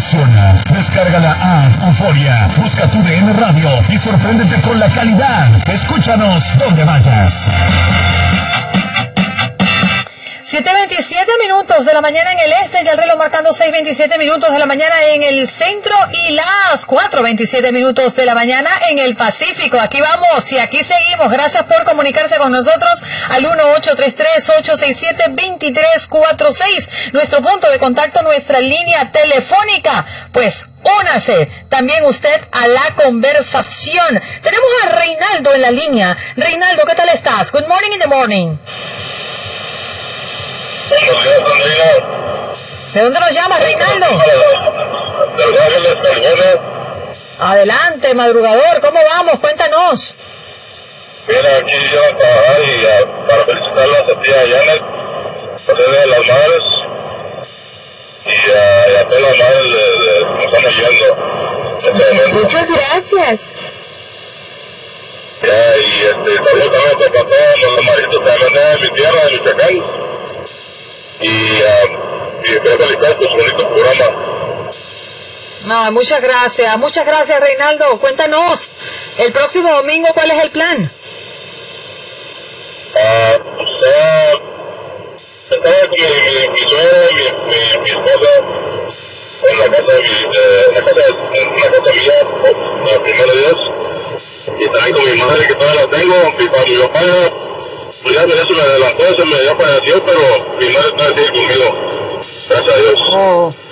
funciona. Descarga la app Euforia, busca tu DN Radio y sorpréndete con la calidad. Escúchanos donde vayas. 7:27 minutos de la mañana en el este y el reloj marcando 6:27 minutos de la mañana en el centro y las 4:27 minutos de la mañana en el Pacífico. Aquí vamos y aquí seguimos. Gracias por comunicarse con nosotros al 1-833-867-2346. Nuestro punto de contacto, nuestra línea telefónica. Pues únase también usted a la conversación. Tenemos a Reinaldo en la línea. Reinaldo, ¿qué tal estás? Good morning in the morning. ¿De dónde nos llamas, Reinaldo? De Los Ángeles, California. Adelante, madrugador, ¿cómo vamos? Cuéntanos. Mira, aquí yo a trabajar y para felicitarla a tía Janet, por el Día de las Madres, y a todas las madres que nos están oyendo en este momento. Muchas gracias. Ya, y saludos también para todos los maritos también de mi tierra, de Michoacán. Y quiero felicitar por su bonito programa. No, muchas gracias Reinaldo. Cuéntanos, el próximo domingo, ¿cuál es el plan? Estaba con mi suegra, mi esposa, en la casa mía, la primera Dios, y también con mi madre que todavía la tengo, y para mi papá ya se me adelantó, se me dio falleció, pero mi madre todavía sigue conmigo, gracias a Dios. Oh,